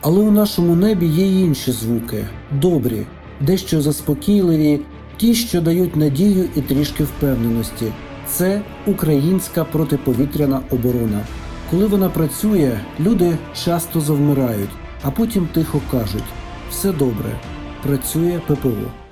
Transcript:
Але у нашому небі є й інші звуки, добрі, дещо заспокійливі, ті, що дають надію і трішки впевненості. Це українська протиповітряна оборона. Коли вона працює, люди часто завмирають, а потім тихо кажуть: «Все добре, працює ППО».